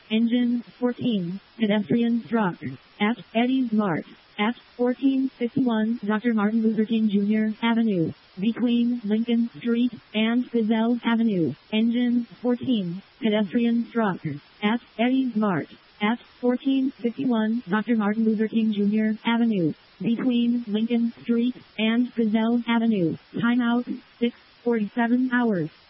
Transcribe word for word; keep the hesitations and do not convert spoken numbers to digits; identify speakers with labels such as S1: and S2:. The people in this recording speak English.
S1: Engine fourteen. Pedestrian struck. At Eddie's Mart. At fourteen fifty-one Doctor Martin Luther King Junior Avenue. Between Lincoln Street and Gazelle Avenue. Engine fourteen. Pedestrian struck. At Eddie's Mart. At fourteen fifty-one Doctor Martin Luther King Junior Avenue. Between Lincoln Street and Gazelle Avenue. Timeout six forty-seven hours.